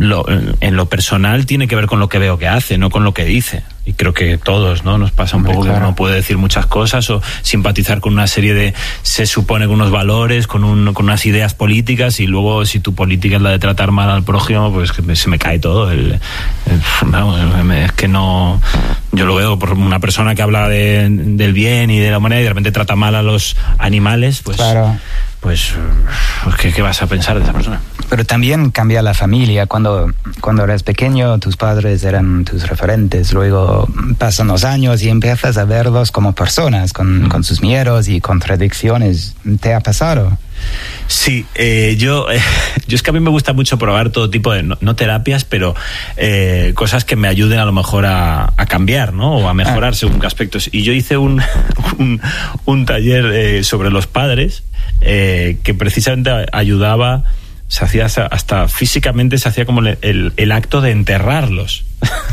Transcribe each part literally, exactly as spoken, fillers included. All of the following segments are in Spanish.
lo, en lo personal tiene que ver con lo que veo que hace, no con lo que dice. Y creo que todos, ¿no? Nos pasa un poco, claro, que uno puede decir muchas cosas o simpatizar con una serie de, se supone, con unos valores, con, un, con unas ideas políticas, y luego si tu política es la de tratar mal al prójimo, pues que se me cae todo. El, el, vamos, es que no... Yo lo veo por una persona que habla de, del bien y de la humanidad y de repente trata mal a los animales, pues... Claro. Pues, pues ¿qué, ¿qué vas a pensar de esa persona? Pero también cambia la familia. Cuando, cuando eres pequeño, tus padres eran tus referentes. Luego pasan los años y empiezas a verlos como personas, con, mm. con sus miedos y contradicciones. ¿Te ha pasado? Sí, eh, yo, eh, yo es que a mí me gusta mucho probar todo tipo de, no, no terapias, pero eh, cosas que me ayuden a lo mejor a, a cambiar, ¿no? O a mejorar ah. según qué aspectos. Y yo hice un, un, un taller eh, sobre los padres, eh, que precisamente ayudaba, se hacía hasta físicamente, se hacía como el, el, el acto de enterrarlos.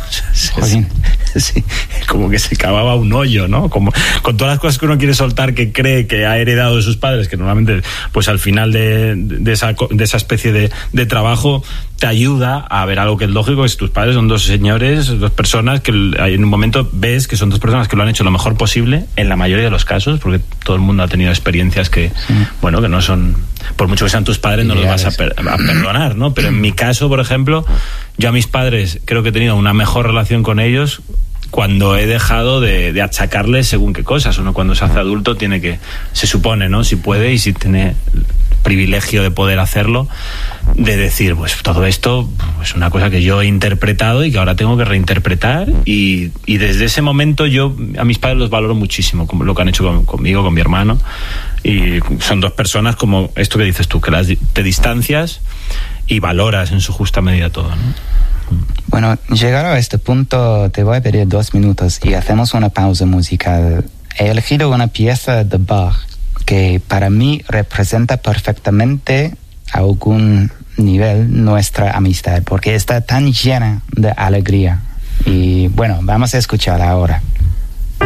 Sí, sí, como que se cavaba un hoyo, ¿no? Como con todas las cosas que uno quiere soltar, que cree que ha heredado de sus padres, que normalmente, pues al final de, de, esa, de esa especie de, de trabajo, te ayuda a ver algo que es lógico, que si tus padres son dos señores, dos personas que en un momento ves que son dos personas que lo han hecho lo mejor posible, en la mayoría de los casos, porque todo el mundo ha tenido experiencias que, sí. bueno, que no son, por mucho que sean tus padres, no los vas a, per, a perdonar, ¿no? Pero en mi caso, por ejemplo, yo a mis padres creo que he tenido una mejor relación con ellos cuando he dejado de, de achacarles según qué cosas. Uno cuando se hace adulto tiene que, se supone, ¿no? Si puede y si tiene el privilegio de poder hacerlo, de decir, pues todo esto es una cosa que yo he interpretado y que ahora tengo que reinterpretar, y, y desde ese momento yo a mis padres los valoro muchísimo, como lo que han hecho con, conmigo, con mi hermano, y son dos personas como esto que dices tú, que las, te distancias y valoras en su justa medida todo, ¿no? Bueno, llegado a este punto te voy a pedir dos minutos y hacemos una pausa musical. He elegido una pieza de Bach que para mí representa perfectamente a algún nivel nuestra amistad, porque está tan llena de alegría. Y bueno, vamos a escucharla ahora.